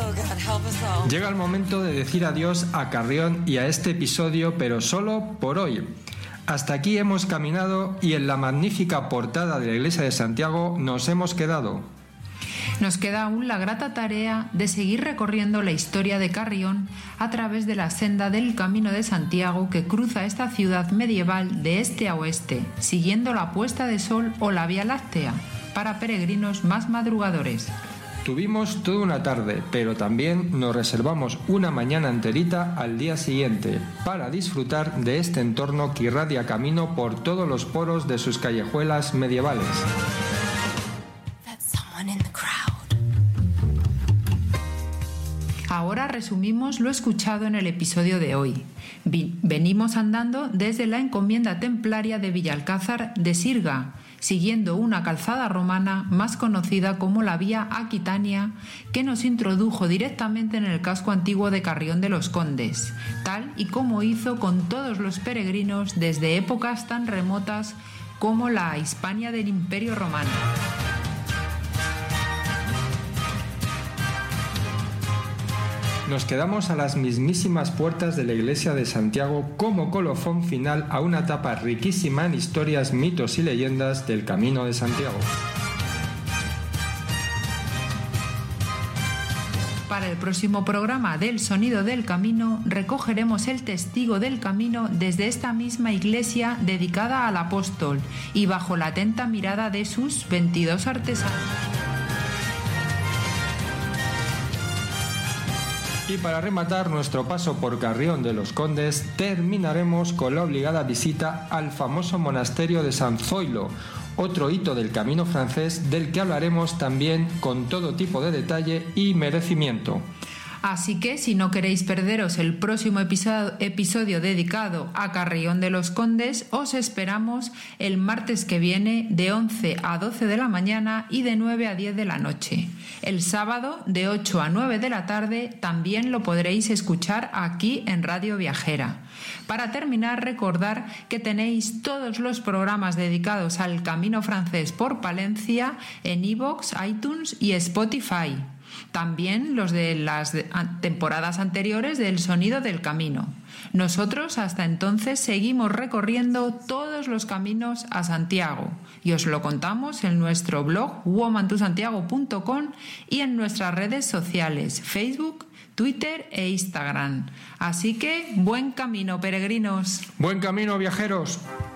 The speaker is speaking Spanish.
Llega el momento de decir adiós a Carrión y a este episodio, pero solo por hoy. Hasta aquí hemos caminado y en la magnífica portada de la Iglesia de Santiago nos hemos quedado. Nos queda aún la grata tarea de seguir recorriendo la historia de Carrión a través de la senda del Camino de Santiago que cruza esta ciudad medieval de este a oeste, siguiendo la puesta de sol o la Vía Láctea, para peregrinos más madrugadores. Tuvimos toda una tarde, pero también nos reservamos una mañana enterita al día siguiente para disfrutar de este entorno que irradia camino por todos los poros de sus callejuelas medievales. Ahora resumimos lo escuchado en el episodio de hoy. Venimos andando desde la encomienda templaria de Villalcázar de Sirga, siguiendo una calzada romana más conocida como la Vía Aquitania, que nos introdujo directamente en el casco antiguo de Carrión de los Condes, tal y como hizo con todos los peregrinos desde épocas tan remotas como la Hispania del Imperio Romano. Nos quedamos a las mismísimas puertas de la Iglesia de Santiago como colofón final a una etapa riquísima en historias, mitos y leyendas del Camino de Santiago. Para el próximo programa del Sonido del Camino recogeremos el testigo del camino desde esta misma iglesia dedicada al apóstol y bajo la atenta mirada de sus 22 artesanos. Y para rematar nuestro paso por Carrión de los Condes, terminaremos con la obligada visita al famoso monasterio de San Zoilo, otro hito del camino francés del que hablaremos también con todo tipo de detalle y merecimiento. Así que si no queréis perderos el próximo episodio dedicado a Carrión de los Condes, os esperamos el martes que viene de 11 a 12 de la mañana y de 9 a 10 de la noche. El sábado de 8 a 9 de la tarde también lo podréis escuchar aquí en Radio Viajera. Para terminar, recordar que tenéis todos los programas dedicados al Camino francés por Palencia en iVoox, iTunes y Spotify. También los de las temporadas anteriores del Sonido del Camino. Nosotros hasta entonces seguimos recorriendo todos los caminos a Santiago y os lo contamos en nuestro blog womantosantiago.com y en nuestras redes sociales Facebook, Twitter e Instagram. Así que buen camino, peregrinos. Buen camino, viajeros.